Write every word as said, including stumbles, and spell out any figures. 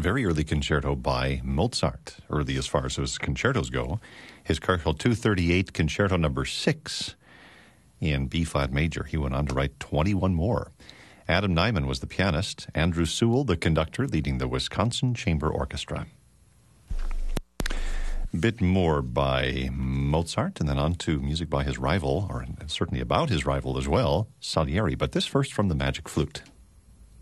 very early concerto by Mozart, early as far as his concertos go. His Cardinal two thirty-eight Concerto Number six in B-flat major. He went on to write twenty-one more. Adam Nyman was the pianist. Andrew Sewell, the conductor, leading the Wisconsin Chamber Orchestra. Bit more by Mozart, and then on to music by his rival, or certainly about his rival as well, Salieri. But this first from the Magic Flute.